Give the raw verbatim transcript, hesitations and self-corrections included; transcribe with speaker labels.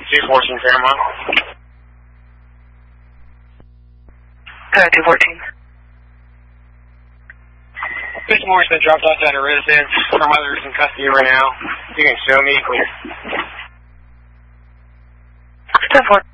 Speaker 1: two fourteen Paramount.
Speaker 2: Uh, two fourteen.
Speaker 1: This Moore's been dropped off at a residence. Her mother's in custody right now. You can show me, clear.
Speaker 2: ten four.